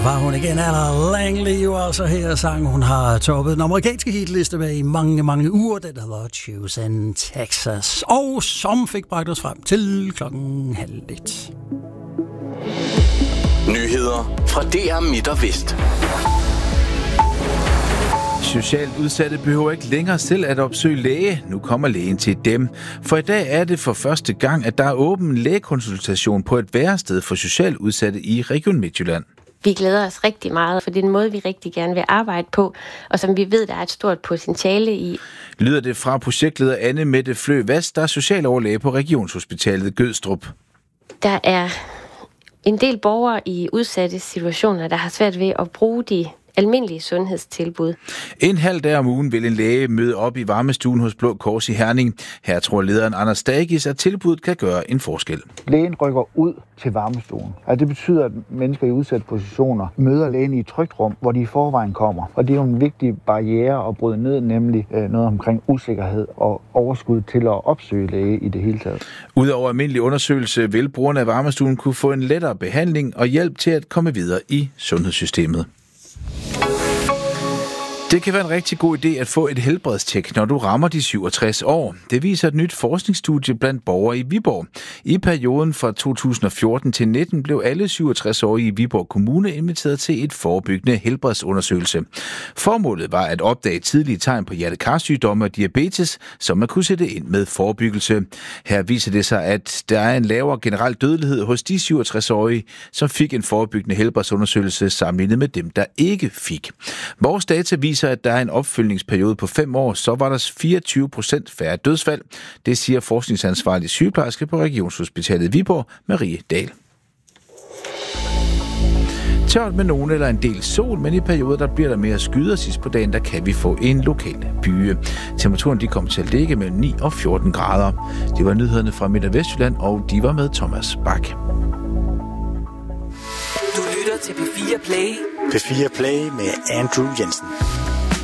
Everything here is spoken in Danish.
Var hun igen, Anna Langley, jo altså her sang. Hun har toppet den amerikanske hitliste med i mange, mange uger. Den hedder Choose in Texas. Og som fik bragt os frem til 12:30. Nyheder fra DR Midt og Vest. Socialt udsatte behøver ikke længere selv at opsøge læge. Nu kommer lægen til dem. For i dag er det for første gang, at der er åben lægekonsultation på et værested for socialt udsatte i Region Midtjylland. Vi glæder os rigtig meget, for det er en måde, vi rigtig gerne vil arbejde på, og som vi ved, der er et stort potentiale i. Lyder det fra projektleder Anne Mette Flø Vast, der er socialoverlæge på Regionshospitalet Gødstrup. Der er en del borgere i udsatte situationer, der har svært ved at bruge de almindelige sundhedstilbud. En halv dag om ugen vil en læge møde op i varmestuen hos Blå Kors i Herning. Her tror lederen Anders Stagis, at tilbuddet kan gøre en forskel. Lægen rykker ud til varmestuen. Altså det betyder, at mennesker i udsatte positioner møder lægen i et trygt rum, hvor de i forvejen kommer. Og det er jo en vigtig barriere at bryde ned, nemlig noget omkring usikkerhed og overskud til at opsøge læge i det hele taget. Udover almindelig undersøgelse vil brugerne af varmestuen kunne få en lettere behandling og hjælp til at komme videre i sundhedssystemet. Det kan være en rigtig god idé at få et helbredstjek, når du rammer de 67 år. Det viser et nyt forskningsstudie blandt borgere i Viborg. I perioden fra 2014 til 19 blev alle 67-årige i Viborg Kommune inviteret til et forebyggende helbredsundersøgelse. Formålet var at opdage tidlige tegn på hjerte-karsygdomme og diabetes, som man kunne sætte ind med forebyggelse. Her viser det sig, at der er en lavere generel dødelighed hos de 67-årige, som fik en forebyggende helbredsundersøgelse sammenlignet med dem, der ikke fik. Vores data viser, at der er en opfølgningsperiode på 5 år, så var der 24% færre dødsfald. Det siger forskningsansvarlig sygeplejerske på Regionshospitalet Viborg, Marie Dahl. Tørt med nogen eller en del sol, men i perioder der bliver der mere skyder. Sidst på dagen, der kan vi få en lokal byge. Temperaturen de kommer til at ligge mellem 9 og 14 grader. Det var nyhederne fra Midt- og Vestjylland, og de var med Thomas Bak. Du lytter til P4 Play. P4 Play med Andrew Jensen.